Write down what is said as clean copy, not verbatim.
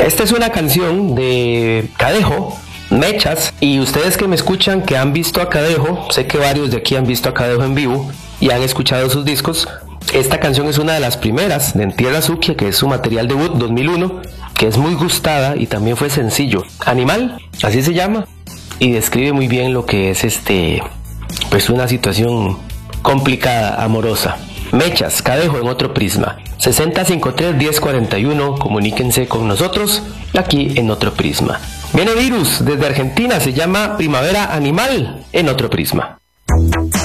Esta es una canción de Cadejo, Mechas, y ustedes que me escuchan, que han visto a Cadejo, sé que varios de aquí han visto a Cadejo en vivo y han escuchado sus discos. Esta canción es una de las primeras de Entierra Sucia, que es su material debut 2001, que es muy gustada y también fue sencillo. Animal, así se llama, y describe muy bien lo que es pues una situación complicada, amorosa. Mechas, Cadejo en Otro Prisma. 6053-1041, comuníquense con nosotros aquí en Otro Prisma. Viene Virus desde Argentina, se llama Primavera Animal en Otro Prisma.